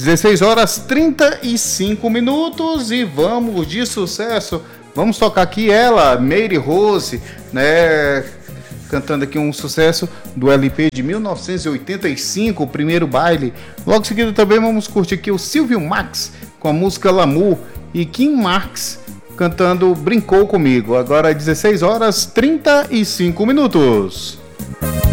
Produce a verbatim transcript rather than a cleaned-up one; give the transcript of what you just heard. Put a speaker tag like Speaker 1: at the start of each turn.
Speaker 1: dezesseis horas trinta e cinco minutos e vamos de sucesso. Vamos tocar aqui ela, Mary Rose, né? Cantando aqui um sucesso do L P de mil novecentos e oitenta e cinco, o Primeiro Baile. Logo em seguida também vamos curtir aqui o Silvio Max com a música Lamour e Kim Marx cantando Brincou Comigo. Agora dezesseis horas trinta e cinco minutos.